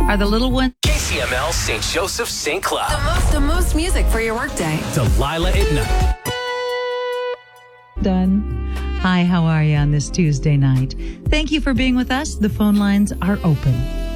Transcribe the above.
Are the little ones? KCML St. Joseph St. Cloud. The most music for your workday. Delilah at night. Done. Hi, how are you on this Tuesday night? Thank you for being with us. The phone lines are open.